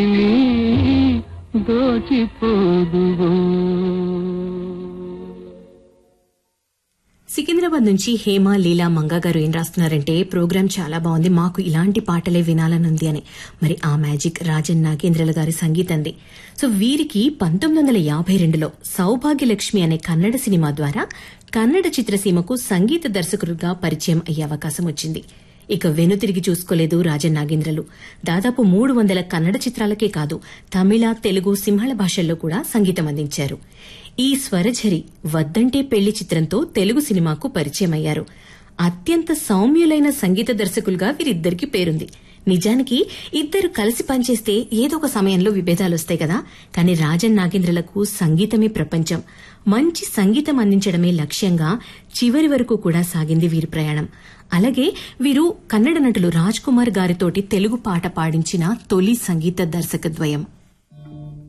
సికింద్రాబాద్ నుంచి హేమ లీలా మంగా గారు ఏం రాస్తున్నారంటే, ప్రోగ్రాం చాలా బాగుంది, మాకు ఇలాంటి పాటలే వినాలనుంది అని. మరి ఆ మ్యాజిక్ రాజన్ నాగేంద్రల గారి సంగీతంది. సో వీరికి 1952లో సౌభాగ్యలక్ష్మి అనే కన్నడ సినిమా ద్వారా కన్నడ చిత్రసీమకు సంగీత దర్శకుడిగా పరిచయం అయ్యే అవకాశం వచ్చింది. ఇక వెనుతిరిగి చూసుకోలేదు రాజన్ నాగేంద్రలు. దాదాపు 300 కన్నడ చిత్రాలకే కాదు, తమిళ, తెలుగు, సింహళ భాషల్లో కూడా సంగీతం అందించారు. ఈ స్వరఝరి వద్దంటే పెళ్లి చిత్రంతో తెలుగు సినిమాకు పరిచయమయ్యారు. అత్యంత సౌమ్యులైన సంగీత దర్శకులుగా వీరిద్దరికి పేరుంది. నిజానికి ఇద్దరు కలిసి పనిచేస్తే ఏదో ఒక సమయంలో విభేదాలొస్తాయి కదా. కానీ రాజన్ నాగేంద్రలకు సంగీతమే ప్రపంచం. మంచి సంగీతం అందించడమే లక్ష్యంగా చివరి వరకు కూడా సాగింది వీరి ప్రయాణం. అలాగే వీరు కన్నడ నటులు రాజ్ కుమార్ గారితోటి తెలుగు పాట పాడించిన తొలి సంగీత దర్శకద్వయం.